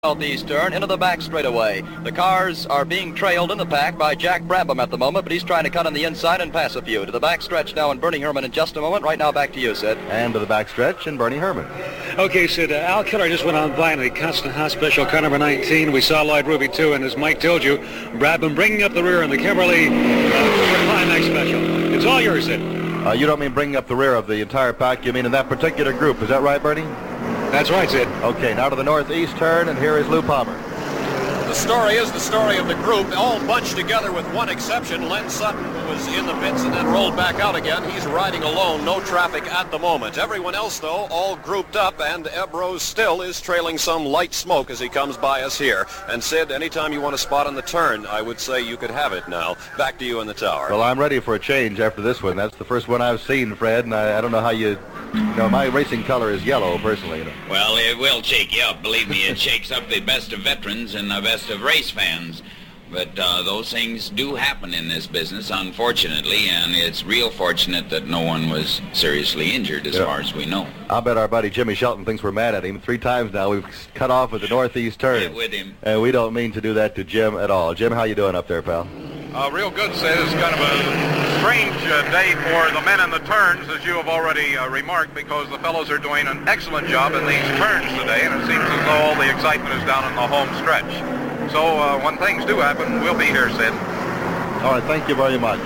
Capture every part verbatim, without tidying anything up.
Southeast turn into the back straightaway. The cars are being trailed in the pack by Jack Brabham at the moment, but he's trying to cut on the inside and pass a few. To the back stretch now, and Bernie Herman in just a moment. Right now, back to you, Sid. And to the back stretch, and Bernie Herman. Okay, Sid, uh, Al Keller just went on by in the Constant House Special car number nineteen. We saw Lloyd Ruby, too, and as Mike told you, Brabham bringing up the rear in the Kimberly uh, Climax Special. It's all yours, Sid. Uh, you don't mean bringing up the rear of the entire pack, you mean in that particular group. Is that right, Bernie? That's right, Sid. Okay, now to the northeast turn, and here is Lou Palmer. The story is the story of the group, all bunched together with one exception. Len Sutton, who was in the pits and then rolled back out again. He's riding alone, no traffic at the moment. Everyone else, though, all grouped up, and Ebros still is trailing some light smoke as he comes by us here. And Sid, anytime you want a spot on the turn, I would say you could have it now. Back to you in the tower. Well, I'm ready for a change after this one. That's the first one I've seen, Fred, and I, I don't know how you... You know, my racing color is yellow, personally. You know. Well, it will shake you up. Believe me, it shakes up the best of veterans and the best of race fans. But uh, those things do happen in this business, unfortunately, and it's real fortunate that no one was seriously injured as yeah. far as we know. I'll bet our buddy Jimmy Shelton thinks we're mad at him. Three times now we've cut off at the northeast turn. Get with him. And we don't mean to do that to Jim at all. Jim, how you doing up there, pal? Uh, real good, Sid. It's kind of a strange uh, day for the men in the turns, as you have already uh, remarked, because the fellows are doing an excellent job in these turns today, and it seems as though all the excitement is down in the home stretch. So uh, when things do happen, we'll be here, Sid. All right, thank you very much.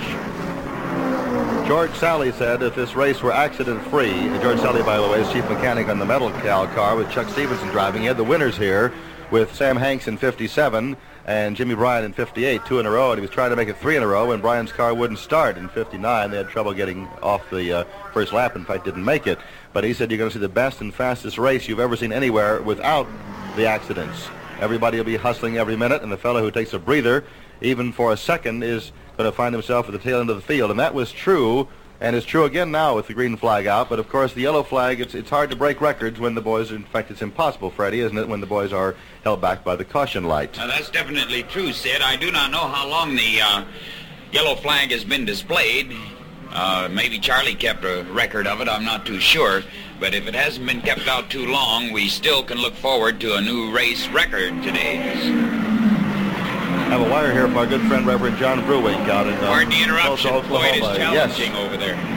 George Sally said if this race were accident-free, George Sally, by the way, is chief mechanic on the Metal Cal car with Chuck Stevenson driving. He had the winners here with Sam Hanks in fifty-seven and Jimmy Bryan in fifty-eight, two in a row, and he was trying to make it three in a row, and Bryan's car wouldn't start in fifty-nine. They had trouble getting off the uh, first lap, in fact, didn't make it. But he said you're going to see the best and fastest race you've ever seen anywhere without the accidents. Everybody will be hustling every minute, and the fellow who takes a breather, even for a second, is going to find himself at the tail end of the field. And that was true, and it's true again now with the green flag out. But, of course, the yellow flag, it's, it's hard to break records when the boys, in fact, it's impossible, Freddie, isn't it, when the boys are held back by the caution light. Uh, that's definitely true, Sid. I do not know how long the uh, yellow flag has been displayed. Uh, maybe Charlie kept a record of it, I'm not too sure. But if it hasn't been kept out too long, we still can look forward to a new race record today. I have a wire here from our good friend Reverend John Brewink out in uh, Pardon the interruption. Tulsa, Foyt is challenging yes. over there.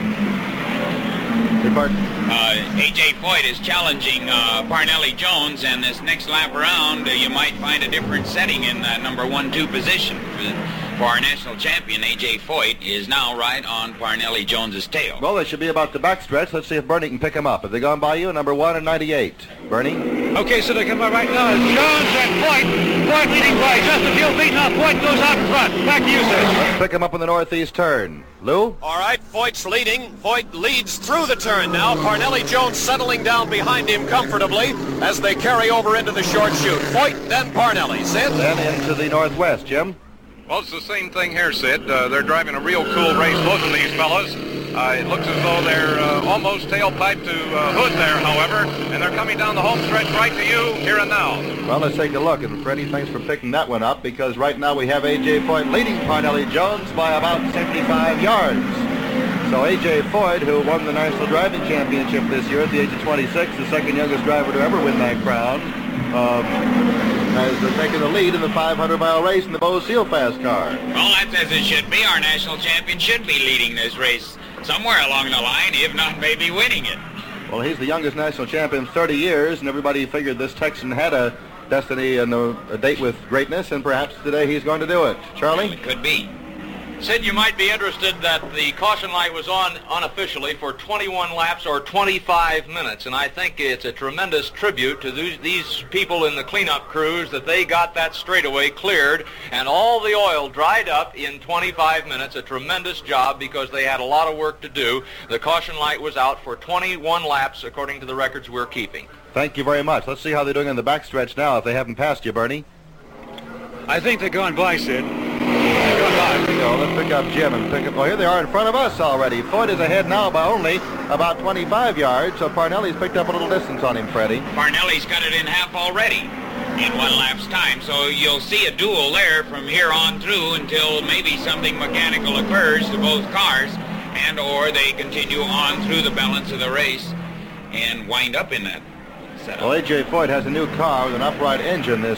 Your pardon? Uh, A J Foyt is challenging uh, Parnelli Jones, and this next lap around, uh, you might find a different setting in uh, number one two position. For, for our national champion, A J Foyt, is now right on Parnelli Jones's tail. Well, they should be about the backstretch. Let's see if Bernie can pick him up. Have they gone by you? Number one and ninety-eight. Bernie? Okay, so they come up right now. Jones and Foyt. Foyt leading by just a few feet. Now Foyt goes out in front. Back to you, Sid. Let's pick him up in the northeast turn. Lou? All right, Foyt's leading. Foyt leads through the turn now. Parnelli Jones settling down behind him comfortably as they carry over into the short chute. Foyt, then Parnelli. Sid? Then into the northwest. Jim? Well, it's the same thing here, Sid. Uh, they're driving a real cool race, both of these fellas. Uh, it looks as though they're uh, almost tailpipe to uh, Hood there, however, and they're coming down the home stretch right to you here and now. Well, let's take a look, and Freddie, thanks for picking that one up, because right now we have A J Foyt leading Parnelli Jones by about seventy-five yards. So A J Foyt, who won the National Driving Championship this year at the age of twenty-six, the second youngest driver to ever win that crown, um, has taken the lead in the five hundred mile race in the Bose Seal Fast car. Well, that's as it should be. Our national champion should be leading this race somewhere along the line, if not maybe winning it. Well, he's the youngest national champion in thirty years, and everybody figured this Texan had a destiny and a, a date with greatness, and perhaps today he's going to do it. Charlie? Well, it could be. Sid, you might be interested that the caution light was on unofficially for twenty-one laps or twenty-five minutes, and I think it's a tremendous tribute to these, these people in the cleanup crews that they got that straightaway cleared and all the oil dried up in twenty-five minutes. A tremendous job because they had a lot of work to do. The caution light was out for twenty-one laps according to the records we're keeping. Thank you very much. Let's see how they're doing in the backstretch now if they haven't passed you, Bernie. I think they're going by, Sid. Here we go. Let's pick up Jim and pick up... Oh, here they are in front of us already. Foyt is ahead now by only about twenty-five yards, so Parnelli's picked up a little distance on him, Freddie. Parnelli's got it in half already in one lap's time, so you'll see a duel there from here on through until maybe something mechanical occurs to both cars, and or they continue on through the balance of the race and wind up in that setup. Well, A J Foyt has a new car with an upright engine this